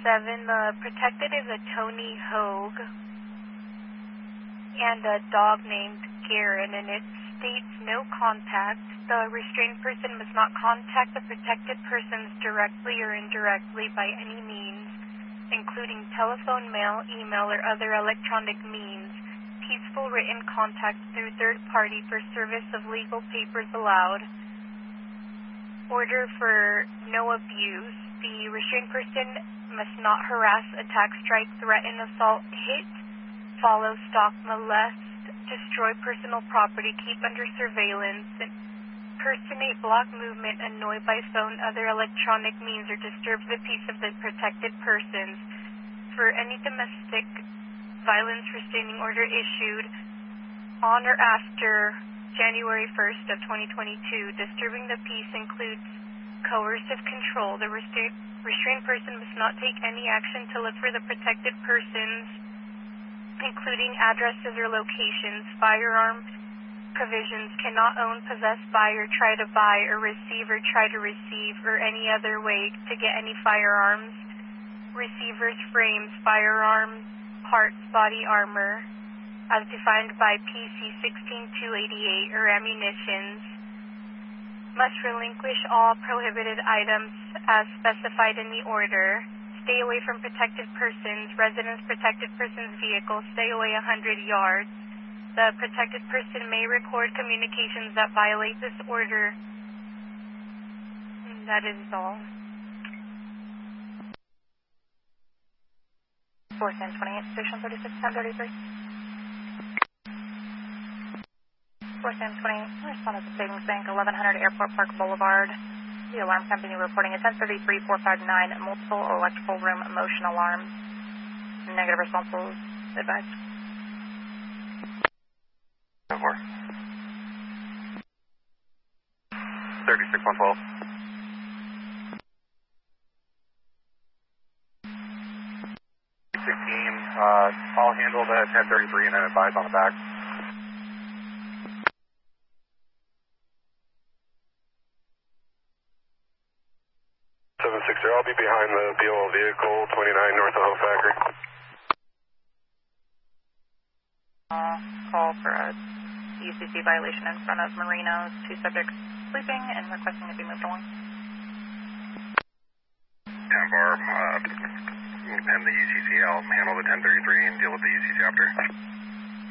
The protected is a Tony Hogue and a dog named Garen, and it states no contact. The restrained person must not contact the protected persons directly or indirectly by any means, including telephone, mail, email, or other electronic means. Peaceful written contact through third party for service of legal papers allowed. Order for no abuse. The restrained person must not harass, attack, strike, threaten, assault, hit, follow, stalk, molest, destroy personal property, keep under surveillance, impersonate, block movement, annoy by phone, other electronic means, or disturb the peace of the protected persons. For any domestic violence restraining order issued on or after January 1st of 2022, disturbing the peace includes coercive control. The restrained person must not take any action to look for the protected persons, including addresses or locations. Firearm provisions: cannot own, possess, buy, or try to buy, or receive or try to receive, or any other way to get any firearms. Receivers, frames, firearms, parts, body armor, as defined by PC 16288, or ammunitions. Must relinquish all prohibited items as specified in the order. Stay away from protected persons, residents, protected persons' vehicles. Stay away 100 yards. The protected person may record communications that violate this order. And that is all. 41028, station 361033. 41028, responded to Savings Bank, 1100 Airport Park Boulevard. The alarm company reporting a 1033-459 multiple electrical room motion alarms. Negative responsibles advised. 4. 36112. I'll handle the 1033 and then advise on the back. 760, I'll be behind the BOL vehicle, 29 north of Hope Factory. Call for a UCC violation in front of Marinos. 2 subjects sleeping and requesting to be moved along. 10 bar, and the UCC, I'll handle the 1033 and deal with the UCC after.